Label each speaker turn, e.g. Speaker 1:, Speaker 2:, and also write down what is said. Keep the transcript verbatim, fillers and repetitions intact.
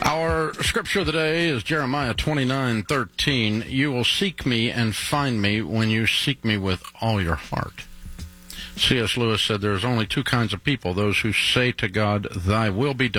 Speaker 1: Our scripture of the day is Jeremiah twenty-nine thirteen. You will seek me and find me when you seek me with all your heart. C S Lewis said there's only two kinds of people, those who say to God, thy will be done,